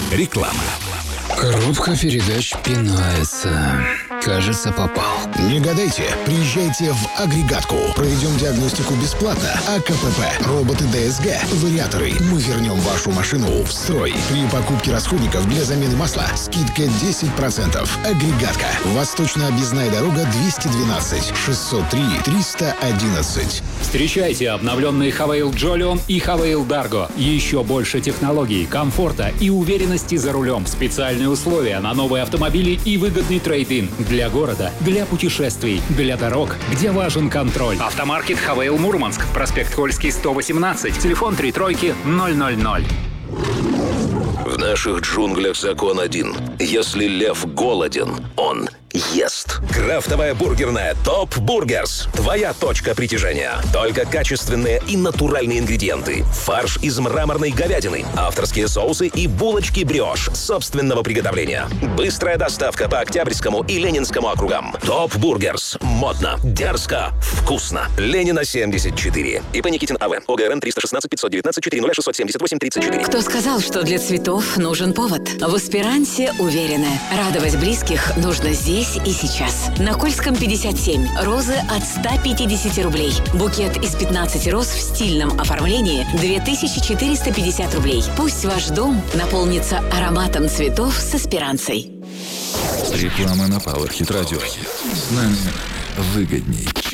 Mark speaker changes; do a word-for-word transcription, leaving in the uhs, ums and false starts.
Speaker 1: Реклама.
Speaker 2: Коробка передач пинается. Кажется, попал.
Speaker 3: Не гадайте, приезжайте в агрегатку. Проведем диагностику бесплатно. АКПП, роботы ДСГ, вариаторы. Мы вернем вашу машину в строй. При покупке расходников для замены масла скидка десять процентов. Агрегатка. Восточная объездная дорога двести двенадцать шестьсот три триста одиннадцать.
Speaker 4: Встречайте обновленные Хавейл Джолион и Хавейл Дарго. Еще больше технологий, комфорта и уверенности за рулем. Специальные условия на новые автомобили и выгодный трейд-ин. Для города, для путешествий, для дорог, где важен контроль. Автомаркет Хавейл Мурманск. Проспект Кольский, сто восемнадцать. Телефон три тройки ноль ноль ноль.
Speaker 5: В наших джунглях закон один. Если лев голоден, он ест.
Speaker 1: Крафтовая бургерная ТОП Бургерс. Твоя точка притяжения. Только качественные и натуральные ингредиенты. Фарш из мраморной говядины. Авторские соусы и булочки брioche собственного приготовления. Быстрая доставка по Октябрьскому и Ленинскому округам. ТОП Бургерс. Модно, дерзко, вкусно. Ленина семьдесят четыре. ИП Никитин АВ. ОГРН триста шестнадцать пятьсот девятнадцать четыре ноль шестьсот семьдесят восемь тридцать четыре.
Speaker 6: Кто сказал, что для цветов нужен повод? В Аспирансе уверены. Радовать близких нужно здесь и сейчас. На Кольском пятьдесят семь. Розы от ста пятидесяти рублей. Букет из пятнадцати роз в стильном оформлении две тысячи четыреста пятьдесят рублей. Пусть ваш дом наполнится ароматом цветов с Аспирансой.
Speaker 7: Реклама на Power Hit Radio. С нами выгодней.